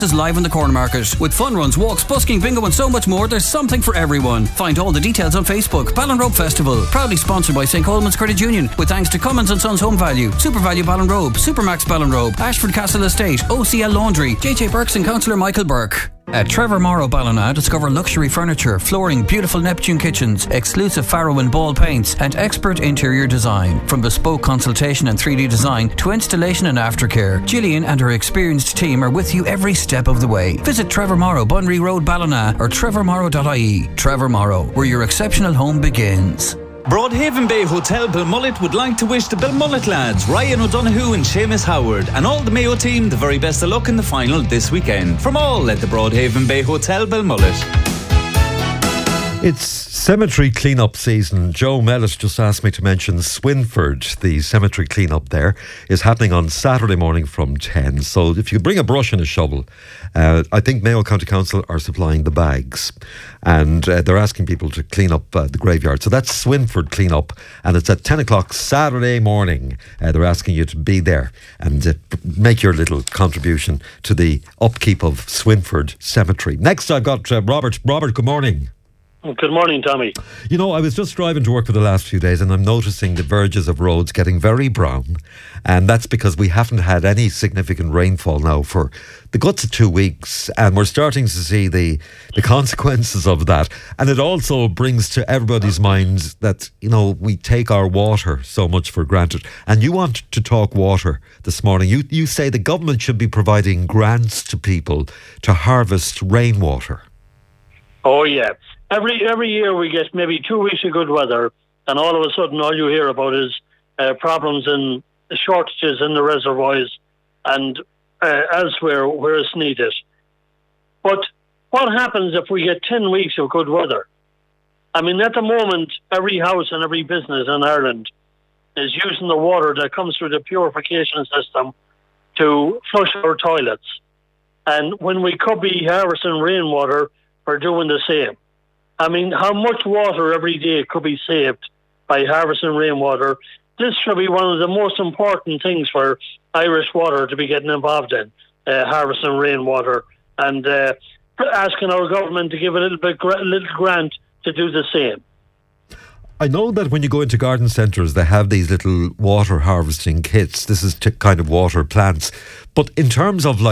is live in the Corn Market. With fun runs, walks, busking, bingo and so much more, there's something for everyone. Find all the details on Facebook. Ballinrobe Festival, proudly sponsored by St. Coleman's Credit Union, with thanks to Cummins & Sons Home Value, Super Value Ballinrobe, Supermax Ballinrobe, Ashford Castle Estate, OCL Laundry, JJ Burks and Councillor Michael Burke. At Trevor Morrow Ballina, discover luxury furniture, flooring, beautiful Neptune kitchens, exclusive Faro and Ball paints, and expert interior design. From bespoke consultation and 3D design to installation and aftercare, Gillian and her experienced team are with you every step of the way. Visit Trevor Morrow, Bunry Road, Ballina, or trevormorrow.ie. Trevor Morrow, where your exceptional home begins. Broadhaven Bay Hotel Belmullet would like to wish the Belmullet lads, Ryan O'Donoghue and Seamus Howard, and all the Mayo team the very best of luck in the final this weekend. From all at the Broadhaven Bay Hotel Belmullet. It's cemetery clean-up season. Joe Mellis just asked me to mention Swinford. The cemetery clean-up there is happening on Saturday morning from 10. So if you bring a brush and a shovel, I think Mayo County Council are supplying the bags. And they're asking people to clean up the graveyard. So that's Swinford clean-up. And it's at 10 o'clock Saturday morning. They're asking you to be there and make your little contribution to the upkeep of Swinford Cemetery. Next I've got Robert. Robert, good morning. Good morning, Tommy. You know, I was just driving to work for the last few days and I'm noticing the verges of roads getting very brown, and that's because we haven't had any significant rainfall now for the guts of 2 weeks, and we're starting to see the consequences of that. And it also brings to everybody's minds that, you know, we take our water so much for granted. And you want to talk water this morning. You say the government should be providing grants to people to harvest rainwater. Oh, yeah. Every year we get maybe 2 weeks of good weather, and all of a sudden all you hear about is problems and shortages in the reservoirs and elsewhere where it's needed. But what happens if we get 10 weeks of good weather? I mean, at the moment, every house and every business in Ireland is using the water that comes through the purification system to flush our toilets. And when we could be harvesting rainwater, we're doing the same. I mean, how much water every day could be saved by harvesting rainwater? This should be one of the most important things for Irish Water to be getting involved in, harvesting rainwater, and asking our government to give a little grant to do the same. I know that when you go into garden centres, they have these little water harvesting kits. This is to kind of water plants. But in terms of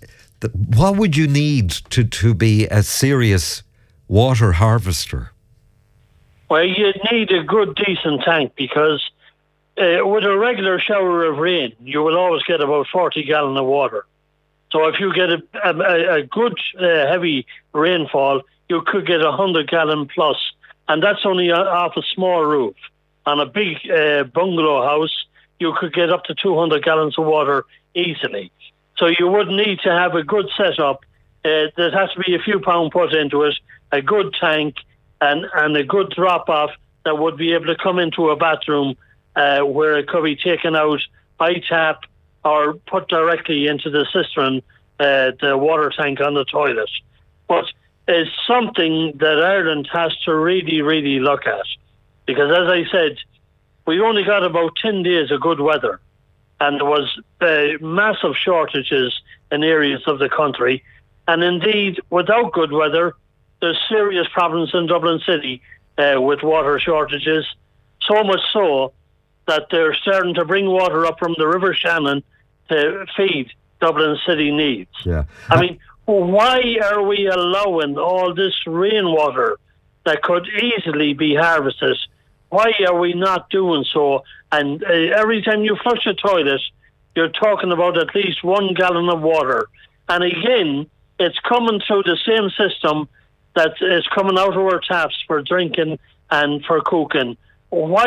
what would you need to be a serious water harvester? Well, you need a good, decent tank, because with a regular shower of rain, you will always get about 40 gallons of water. So if you get a good heavy rainfall, you could get 100 gallon plus, and that's only off a small roof. On a big bungalow house, you could get up to 200 gallons of water easily. So you would need to have a good setup. There has to be a few pounds put into it, a good tank, and a good drop-off that would be able to come into a bathroom where it could be taken out by tap or put directly into the cistern, the water tank on the toilet. But it's something that Ireland has to really, really look at. Because as I said, we only got about 10 days of good weather, and there was massive shortages in areas of the country. And indeed, without good weather, there's serious problems in Dublin City with water shortages, so much so that they're starting to bring water up from the River Shannon to feed Dublin City needs. Yeah. I mean, why are we allowing all this rainwater that could easily be harvested? Why are we not doing so? And every time you flush a toilet, you're talking about at least 1 gallon of water. And again, it's coming through the same system that is coming out of our taps for drinking and for cooking. Why?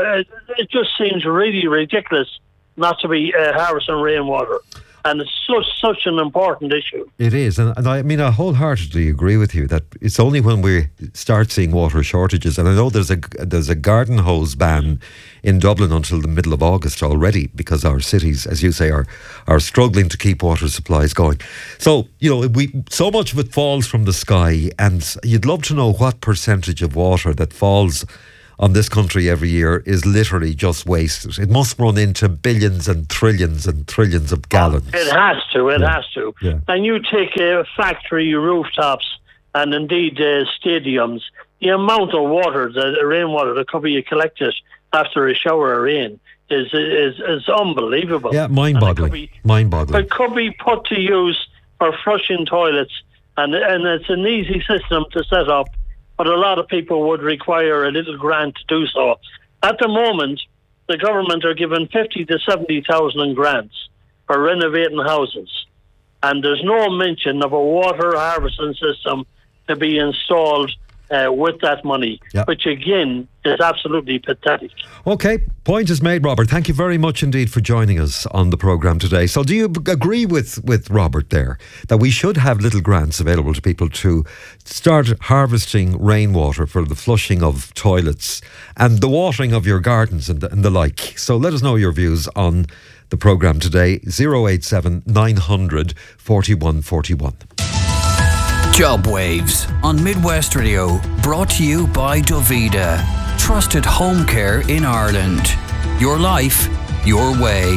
It just seems really ridiculous not to be harvesting rainwater. And it's such an important issue. It is. And I mean, I wholeheartedly agree with you that it's only when we start seeing water shortages, and I know there's a garden hose ban in Dublin until the middle of August already, because our cities, as you say, are struggling to keep water supplies going. So, you know, so much of it falls from the sky, and you'd love to know what percentage of water that falls on this country every year is literally just wasted. It must run into billions and trillions of gallons. It has to. Yeah. And you take factory rooftops and indeed stadiums, the amount of water, the rainwater that could be collected after a shower of rain is unbelievable. Yeah, mind-boggling. It could be put to use for flushing toilets, and it's an easy system to set up, but a lot of people would require a little grant to do so. At the moment, the government are given 50 to 70,000 in grants for renovating houses, and there's no mention of a water harvesting system to be installed with that money, which again is absolutely pathetic. Okay, point is made, Robert. Thank you very much indeed for joining us on the programme today. So do you agree with Robert there that we should have little grants available to people to start harvesting rainwater for the flushing of toilets and the watering of your gardens and the like? So let us know your views on the programme today. 087 900 4141. Job Waves on Midwest Radio, brought to you by Dovida. Trusted home care in Ireland. Your life, your way.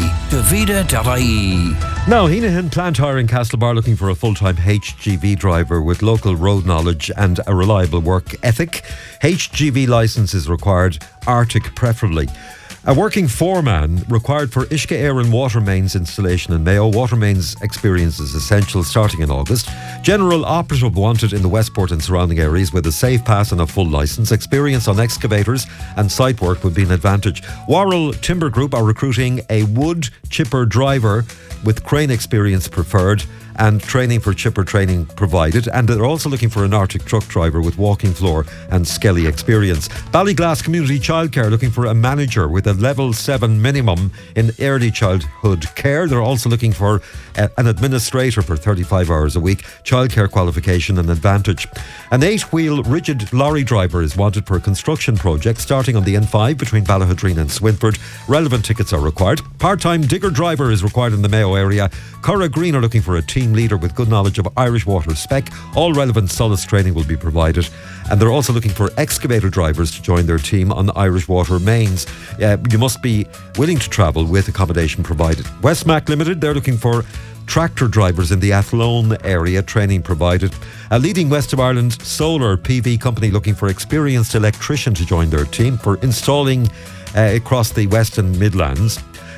Dovida.ie. Now, Heenahan Plant Hire in Castlebar looking for a full-time HGV driver with local road knowledge and a reliable work ethic. HGV licence is required, Arctic preferably. A working foreman required for Uisce Éireann water mains installation in Mayo. Water mains experience is essential starting in August. General operative wanted in the Westport and surrounding areas with a safe pass and a full licence. Experience on excavators and site work would be an advantage. Worrell Timber Group are recruiting a wood chipper driver with crane experience preferred and training for chipper training provided, and they're also looking for an Arctic truck driver with walking floor and skelly experience. Ballyglass Community Childcare looking for a manager with a level 7 minimum in early childhood care. They're also looking for an administrator for 35 hours a week. Childcare qualification and advantage. An 8-wheel rigid lorry driver is wanted for a construction project starting on the N5 between Ballahadreen and Swinford. Relevant tickets are required. Part-time digger driver is required in the Mayo area. Curra Green are looking for a team leader with good knowledge of Irish water spec. All relevant solace training will be provided, and they're also looking for excavator drivers to join their team on Irish water mains. You must be willing to travel with accommodation provided. Westmac Limited, they're looking for tractor drivers in the Athlone area, training provided. A leading West of Ireland solar PV company looking for experienced electrician to join their team for installing across the West and Midlands.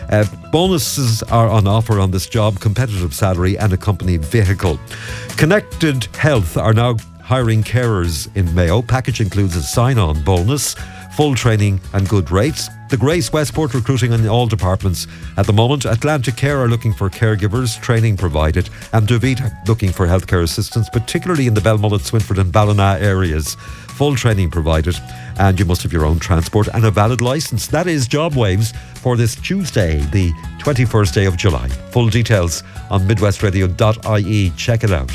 Bonuses are on offer on this job, competitive salary and a company vehicle. Connected Health are now hiring carers in Mayo. Package includes a sign-on bonus, full training and good rates. The Grace Westport recruiting in all departments at the moment. Atlantic Care are looking for caregivers, training provided, and Dovita looking for healthcare assistance, particularly in the Belmullet, Swinford and Ballina areas. Full training provided, and you must have your own transport and a valid licence. That is Job Waves for this Tuesday, the 21st day of July. Full details on midwestradio.ie. Check it out.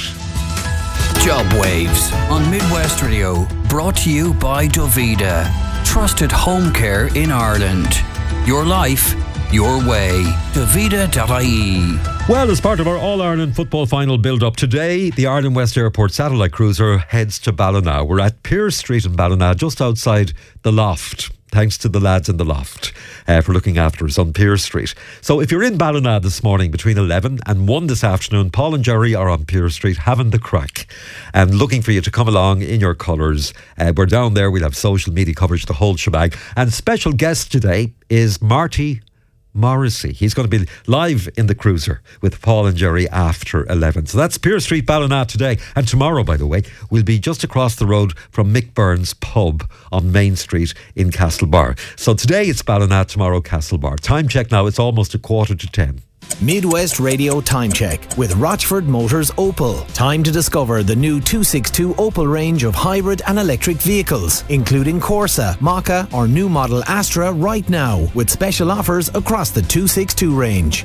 Job Waves on Midwest Radio, brought to you by Dovida. Trusted home care in Ireland. Your life, your way. Dovida.ie. Well, as part of our All-Ireland football final build-up today, the Ireland West Airport satellite cruiser heads to Ballina. We're at Pearse Street in Ballina, just outside the Loft. Thanks to the lads in the Loft for looking after us on Pearse Street. So if you're in Ballina this morning between 11 and 1 this afternoon, Paul and Jerry are on Pearse Street having the crack and looking for you to come along in your colours. We're down there. We'll have social media coverage, the whole shebang. And special guest today is Marty Morrissey. He's going to be live in the cruiser with Paul and Jerry after 11. So that's Pearse Street, Ballina today. And tomorrow, by the way, we'll be just across the road from Mick Byrne's pub on Main Street in Castlebar. So today it's Ballina, tomorrow Castlebar. Time check now, it's almost 9:45. Midwest Radio Time Check with Rochford Motors Opel. Time to discover the new 262 Opel range of hybrid and electric vehicles, including Corsa, Mach-E or new model Astra right now, with special offers across the 262 range.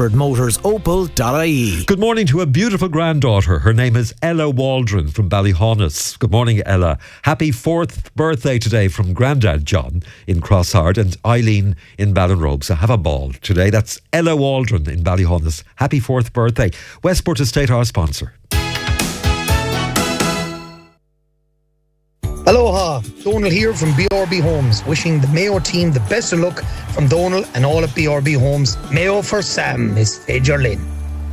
RochfordMotorsOpel.ie. Good morning to a beautiful granddaughter. Her name is Ella Waldron from Ballyhaunis. Good morning, Ella. Happy 4th birthday today from Grandad John in Crosshard and Eileen in Ballinrobe. So have a ball today. That's Ella Waldron in Ballyhaunis. Happy 4th birthday. Westport Estate, our sponsor. Aloha, Donal here from BRB Homes, wishing the Mayo team the best of luck from Donal and all at BRB Homes. Mayo for Sam is Fager Lynn.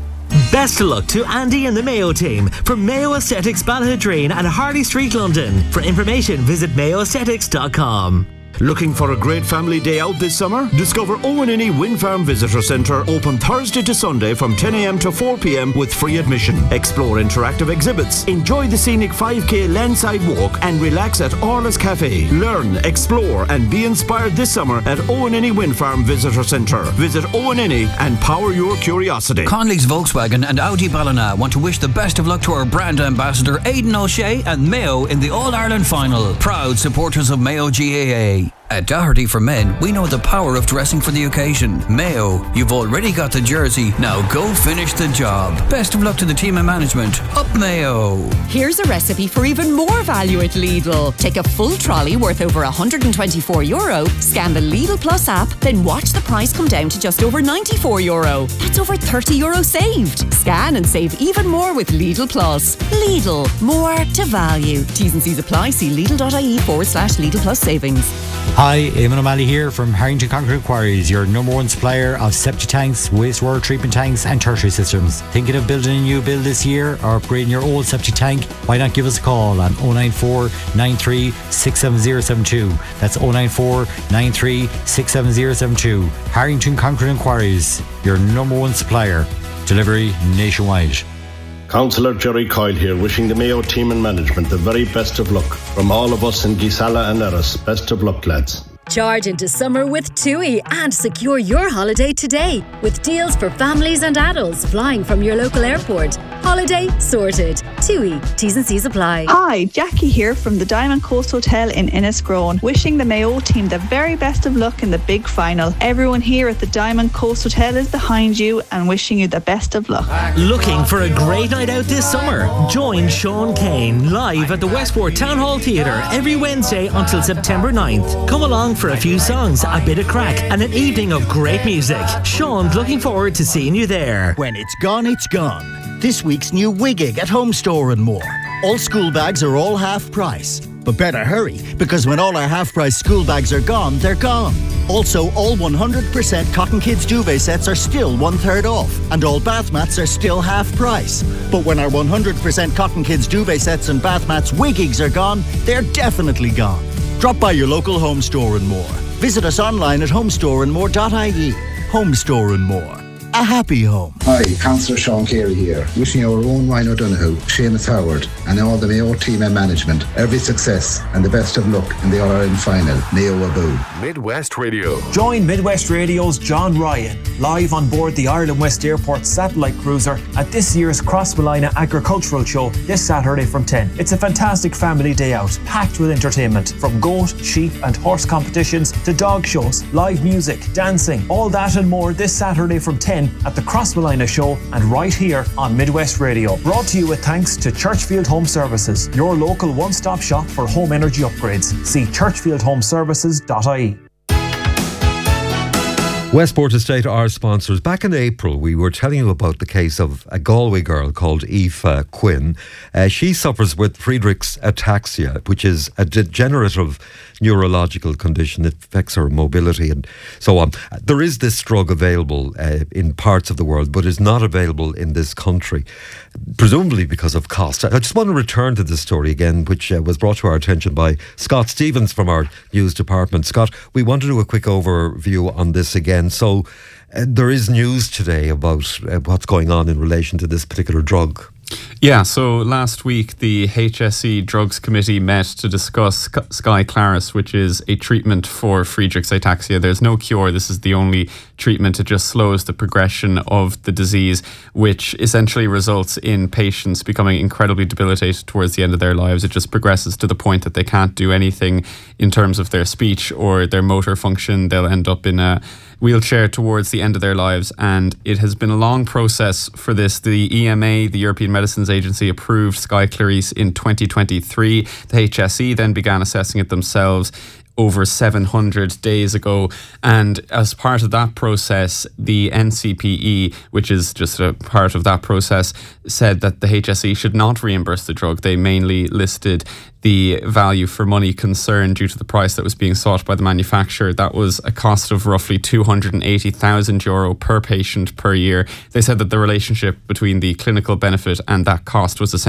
Best of luck to Andy and the Mayo team from Mayo Aesthetics Ballahadreen and Harley Street, London. For information, visit mayoaesthetics.com. Looking for a great family day out this summer? Discover Owenini Wind Farm Visitor Centre, open Thursday to Sunday from 10 a.m. to 4 p.m. with free admission. Explore interactive exhibits, enjoy the scenic 5k landside walk and relax at Orla's Cafe. Learn, explore and be inspired this summer at Owenini Wind Farm Visitor Centre. Visit Owenini and power your curiosity. Conley's Volkswagen and Audi Ballina want to wish the best of luck to our brand ambassador Aidan O'Shea and Mayo in the All-Ireland final. Proud supporters of Mayo GAA. At Doherty for Men, we know the power of dressing for the occasion. Mayo, you've already got the jersey, now go finish the job. Best of luck to the team and management. Up Mayo! Here's a recipe for even more value at Lidl. Take a full trolley worth over €124, scan the Lidl Plus app, then watch the price come down to just over €94. That's over €30 saved. Scan and save even more with Lidl Plus. Lidl, more to value. T's and C's apply. See lidl.ie/Lidl Plus savings. Hi, Eamon O'Malley here from Harrington Concrete Quarries, your number one supplier of septic tanks, wastewater treatment tanks and tertiary systems. Thinking of building a new build this year or upgrading your old septic tank? Why not give us a call on 094 93 67072. That's 094 93 67072. Harrington Concrete Quarries, your number one supplier. Delivery nationwide. Councillor Jerry Coyle here, wishing the Mayo team and management the very best of luck. From all of us in Gisala and Erris, best of luck, lads. Charge into summer with TUI and secure your holiday today with deals for families and adults flying from your local airport. Holiday sorted. TUI. T's and C's apply. Hi, Jackie here from the Diamond Coast Hotel in Innisgrown, wishing the Mayo team the very best of luck in the big final. Everyone here at the Diamond Coast Hotel is behind you and wishing you the best of luck. Looking for a great night out this summer? Join Sean Kane live at the Westport Town Hall Theatre every Wednesday until September 9th. Come along for a few songs, a bit of crack and an evening of great music. Sean's looking forward to seeing you there. When it's gone, it's gone. This week's new Wiggig at Home Store and more. All school bags are all half price. But better hurry, because when all our half price school bags are gone, they're gone. Also, all 100% Cotton Kids duvet sets are still 1/3 off, and all bath mats are still half price. But when our 100% Cotton Kids duvet sets and bath mats Wiggigs are gone, they're definitely gone. Drop by your local Home Store and more. Visit us online at homestoreandmore.ie. Home Store and More. A happy home. Hi, Councillor Sean Carey here, wishing our own Ryan O'Donoghue, Seamus Howard and all the Mayo team and management every success and the best of luck in the All-Ireland final. Mayo Aboo. Midwest Radio. Join Midwest Radio's John Ryan live on board the Ireland West Airport satellite cruiser at this year's Crossmolina Agricultural Show this Saturday from 10. It's a fantastic family day out, packed with entertainment, from goat, sheep and horse competitions to dog shows, live music, dancing, all that and more this Saturday from 10 at the Crossmolina Show and right here on Midwest Radio. Brought to you with thanks to Churchfield Home Services, your local one-stop shop for home energy upgrades. See churchfieldhomeservices.ie. Westport Estate are sponsors. Back in April, we were telling you about the case of a Galway girl called Aoife Quinn. She suffers with Friedreich's ataxia, which is a degenerative neurological condition. It affects her mobility and so on. There is this drug available in parts of the world, but is not available in this country, presumably because of cost. I just want to return to this story again, which was brought to our attention by Scott Stevens from our news department. Scott, we want to do a quick overview on this again. So there is news today about what's going on in relation to this particular drug. Yeah, so last week the HSE Drugs Committee met to discuss Skyclarys, which is a treatment for Friedreich's ataxia. There's no cure. This is the only treatment. It just slows the progression of the disease, which essentially results in patients becoming incredibly debilitated towards the end of their lives. It just progresses to the point that they can't do anything in terms of their speech or their motor function. They'll end up in a wheelchair towards the end of their lives, and it has been a long process for this. The EMA, the European Medicines Agency, approved Skyclarys in 2023. The HSE then began assessing it themselves. over 700 days ago. And as part of that process, the NCPE, which is just a part of that process, said that the HSE should not reimburse the drug. They mainly listed the value for money concern due to the price that was being sought by the manufacturer. That was a cost of roughly €280,000 per patient per year. They said that the relationship between the clinical benefit and that cost was essentially